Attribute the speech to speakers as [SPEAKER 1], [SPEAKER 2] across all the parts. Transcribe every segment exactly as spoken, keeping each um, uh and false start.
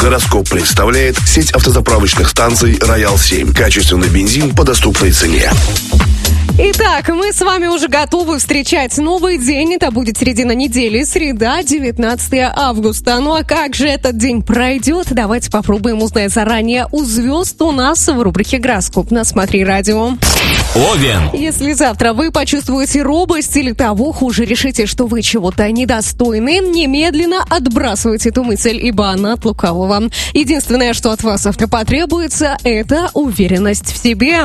[SPEAKER 1] Гороскоп представляет сеть автозаправочных станций «Роял семь». Качественный бензин по доступной цене.
[SPEAKER 2] Итак, мы с вами уже готовы встречать новый день. Это будет середина недели, среда, девятнадцатое августа. Ну а как же этот день пройдет? Давайте попробуем узнать заранее у звезд у нас в рубрике «Гороскоп» на «Смотри радио».
[SPEAKER 3] Овен.
[SPEAKER 2] Если завтра вы почувствуете робость или того хуже, решите, что вы чего-то недостойны, немедленно отбрасывайте эту мысль, ибо она от лукавого. Единственное, что от вас завтра потребуется, это уверенность в себе.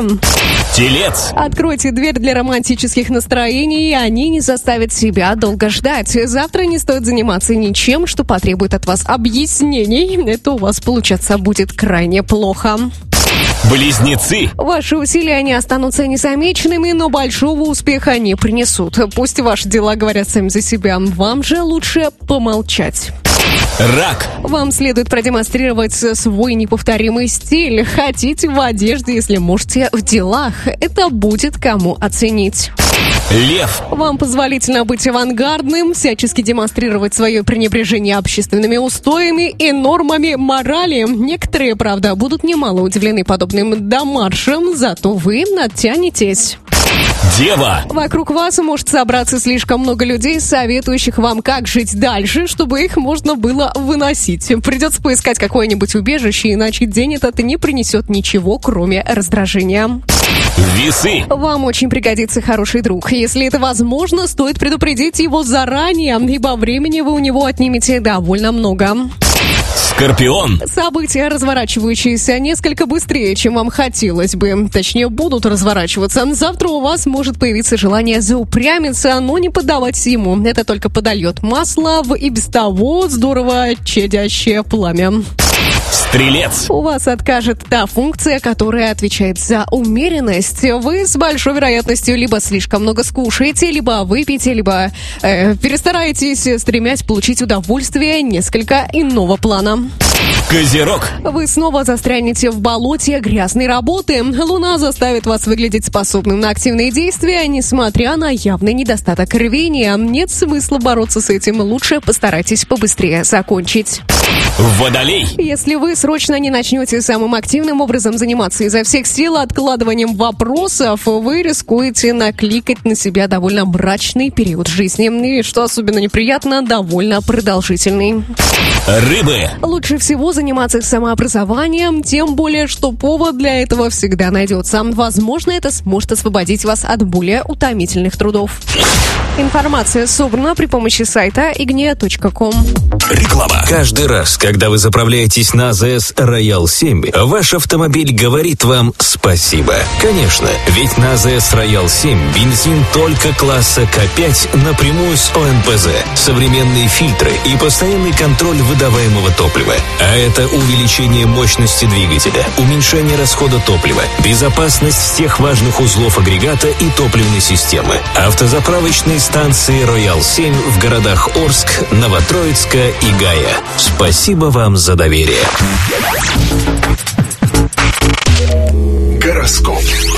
[SPEAKER 3] Телец.
[SPEAKER 2] Откройте дверь для романтических настроений, и они не заставят себя долго ждать. Завтра не стоит заниматься ничем, что потребует от вас объяснений. Это у вас получаться будет крайне плохо.
[SPEAKER 3] Близнецы.
[SPEAKER 2] Ваши усилия не останутся незамеченными, но большого успеха не принесут. Пусть ваши дела говорят сами за себя. Вам же лучше помолчать.
[SPEAKER 3] Рак.
[SPEAKER 2] Вам следует продемонстрировать свой неповторимый стиль. Хотите в одежде, если можете в делах. Это будет кому оценить.
[SPEAKER 3] Лев.
[SPEAKER 2] Вам позволительно быть авангардным, всячески демонстрировать свое пренебрежение общественными устоями и нормами морали. Некоторые, правда, будут немало удивлены подобным демаршем, зато вы оттянетесь.
[SPEAKER 3] Дева.
[SPEAKER 2] Вокруг вас может собраться слишком много людей, советующих вам, как жить дальше, чтобы их можно было выносить. Придется поискать какое-нибудь убежище, иначе день этот не принесет ничего, кроме раздражения.
[SPEAKER 3] Весы.
[SPEAKER 2] Вам очень пригодится хороший друг. Если это возможно, стоит предупредить его заранее, ибо времени вы у него отнимете довольно много.
[SPEAKER 3] Скорпион.
[SPEAKER 2] События, разворачивающиеся несколько быстрее, чем вам хотелось бы. Точнее, будут разворачиваться. Завтра у вас может появиться желание заупрямиться, но не поддаваться ему. Это только подольет масло в и без того здорово чадящее пламя.
[SPEAKER 3] Стрелец.
[SPEAKER 2] У вас откажет та функция, которая отвечает за умеренность. Вы с большой вероятностью либо слишком много скушаете, либо выпьете, либо э, перестараетесь, стремясь получить удовольствие несколько иного плана.
[SPEAKER 3] Козерог.
[SPEAKER 2] Вы снова застрянете в болоте грязной работы. Луна заставит вас выглядеть способным на активные действия, несмотря на явный недостаток рвения. Нет смысла бороться с этим. Лучше постарайтесь побыстрее закончить.
[SPEAKER 3] Водолей.
[SPEAKER 2] Если вы срочно не начнете самым активным образом заниматься изо всех сил откладыванием вопросов, вы рискуете накликать на себя довольно мрачный период жизни. И, что особенно неприятно, довольно продолжительный.
[SPEAKER 3] Рыбы.
[SPEAKER 2] Лучше всего заниматься самообразованием, тем более, что повод для этого всегда найдется. Возможно, это сможет освободить вас от более утомительных трудов. Информация собрана при помощи сайта игния точка ком.
[SPEAKER 3] Реклама. Каждый раз, когда вы заправляетесь на АЗС «Роял семь», ваш автомобиль говорит вам спасибо. Конечно, ведь на АЗС «Роял семь» бензин только класса К пять напрямую с О М П З, современные фильтры и постоянный контроль выдаваемого топлива. А это увеличение мощности двигателя, уменьшение расхода топлива, безопасность всех важных узлов агрегата и топливной системы. Автозаправочные станции «Роял семь» в городах Орск, Новотроицка и Гая. Спасибо вам за доверие.
[SPEAKER 1] Гороскоп.